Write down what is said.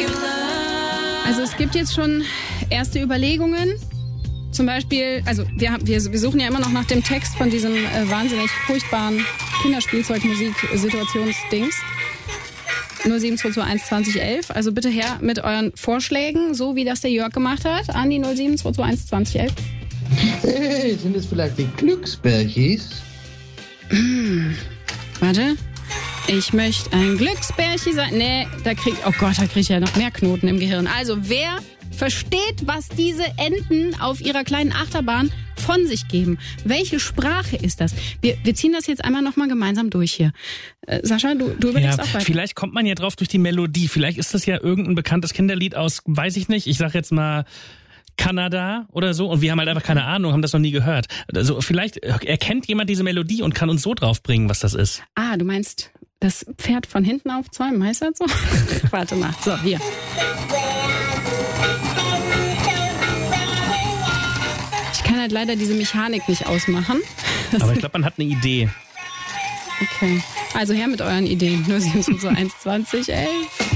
Also es gibt jetzt schon erste Überlegungen. Zum Beispiel, also wir suchen ja immer noch nach dem Text von diesem wahnsinnig furchtbaren Kinderspielzeugmusik-Situationsdings. 07221 2011. Also bitte her mit euren Vorschlägen, so wie das der Jörg gemacht hat, an die 07221 2011. Hey, sind es vielleicht die Glücksbärchis? Warte. Ich möchte ein Glücksbärchi sein. Nee, da krieg ich ja noch mehr Knoten im Gehirn. Also, wer versteht, was diese Enten auf ihrer kleinen Achterbahn von sich geben? Welche Sprache ist das? Wir ziehen das jetzt einmal nochmal gemeinsam durch hier. Sascha, du überlegst auch weiter. Vielleicht kommt man ja drauf durch die Melodie. Vielleicht ist das ja irgendein bekanntes Kinderlied aus, weiß ich nicht, ich sag jetzt mal Kanada oder so, und wir haben halt einfach keine Ahnung, haben das noch nie gehört. Also vielleicht erkennt jemand diese Melodie und kann uns so draufbringen, was das ist. Ah, du meinst das Pferd von hinten aufzäumen, heißt das so? Warte mal, so, hier. Ich kann halt leider diese Mechanik nicht ausmachen. Aber ich glaube, man hat eine Idee. Okay, also her mit euren Ideen. 07221 2011.